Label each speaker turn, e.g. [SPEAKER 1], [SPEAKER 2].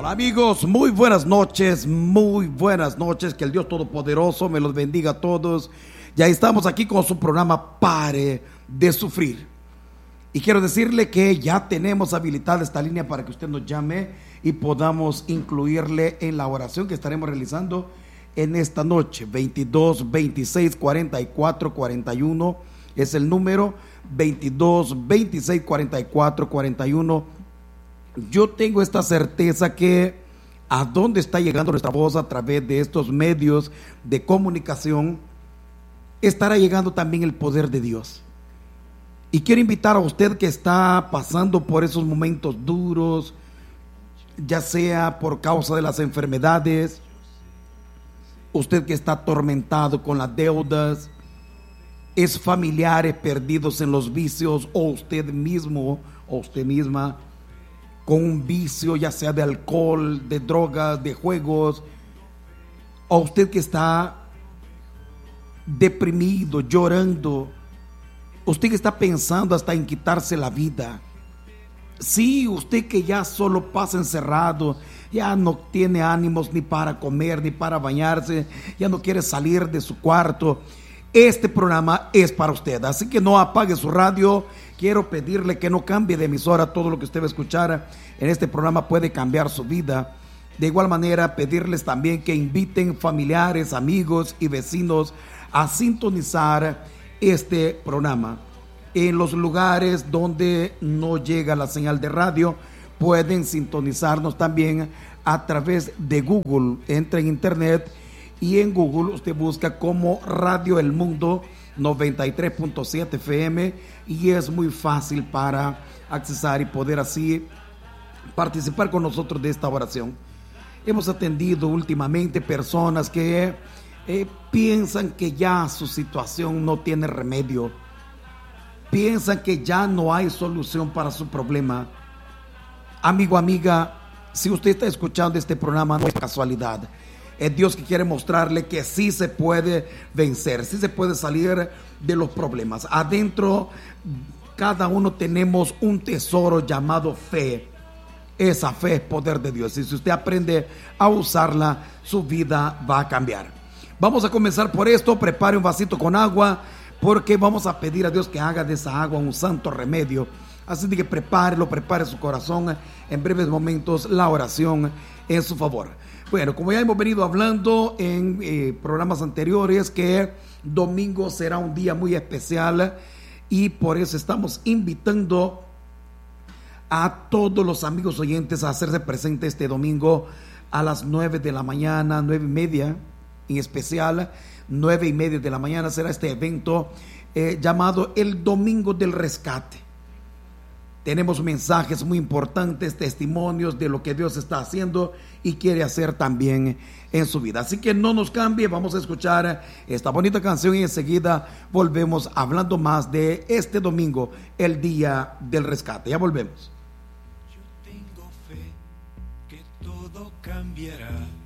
[SPEAKER 1] Amigos, muy buenas noches, que el Dios Todopoderoso me los bendiga a todos. Ya estamos aquí con su programa Pare de Sufrir. Y quiero decirle que ya tenemos habilitada esta línea para que usted nos llame y podamos incluirle en la oración que estaremos realizando en esta noche. 22 26 44 41 es el número, 22 26 44 41. Yo tengo esta certeza que a dónde está llegando nuestra voz a través de estos medios de comunicación, estará llegando también el poder de Dios. Y quiero invitar a usted que está pasando por esos momentos duros, ya sea por causa de las enfermedades, usted que está atormentado con las deudas, es familiares perdidos en los vicios, o usted mismo o usted misma con un vicio, ya sea de alcohol, de drogas, de juegos, o usted que está deprimido, llorando, usted que está pensando hasta en quitarse la vida. Sí, usted que ya solo pasa encerrado, ya no tiene ánimos ni para comer, ni para bañarse, ya no quiere salir de su cuarto. Este programa es para usted, así que no apague su radio. Quiero pedirle que no cambie de emisora. Todo lo que usted va a escuchar en este programa puede cambiar su vida. De igual manera, pedirles también que inviten familiares, amigos y vecinos a sintonizar este programa. En los lugares donde no llega la señal de radio, pueden sintonizarnos también a través de Google. Entra en internet y en Google usted busca como Radio El Mundo 93.7 FM y es muy fácil para accesar y poder así participar con nosotros de esta oración. Hemos atendido últimamente personas que piensan que ya su situación no tiene remedio, piensan que ya no hay solución para su problema. Amigo, amiga, si usted está escuchando este programa, no es casualidad. Es Dios que quiere mostrarle que sí se puede vencer, sí se puede salir de los problemas. Adentro, cada uno tenemos un tesoro llamado fe. Esa fe es poder de Dios. Y si usted aprende a usarla, su vida va a cambiar. Vamos a comenzar por esto. Prepare un vasito con agua, porque vamos a pedir a Dios que haga de esa agua un santo remedio. Así que prepare su corazón. En breves momentos, la oración en su favor. Bueno, como ya hemos venido hablando en programas anteriores, que domingo será un día muy especial y por eso estamos invitando a todos los amigos oyentes a hacerse presente este domingo a las 9 de la mañana, 9:30, en especial 9:30 de la mañana será este evento llamado el Domingo del Rescate. Tenemos mensajes muy importantes, testimonios de lo que Dios está haciendo y quiere hacer también en su vida. Así que no nos cambie, vamos a escuchar esta bonita canción y enseguida volvemos hablando más de este domingo, el Día del Rescate. Ya volvemos.
[SPEAKER 2] Yo tengo fe que todo cambiará.